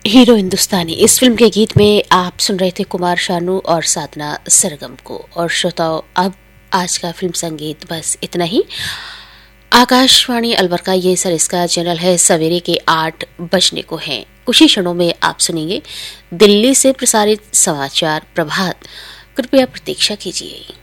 Hero हिंदुस्तानी इस film के गीत में आप सुन रहे थे कुमार शानू और साधना सरगम को। और श्रोताओं, अब आज का फिल्म संगीत बस इतना ही। आकाशवाणी अलवर का ये सर इसका चैनल है, सवेरे के 8 बजने को है। कुछ ही क्षणों में आप सुनेंगे दिल्ली से प्रसारित समाचार प्रभात। कृपया प्रतीक्षा कीजिए।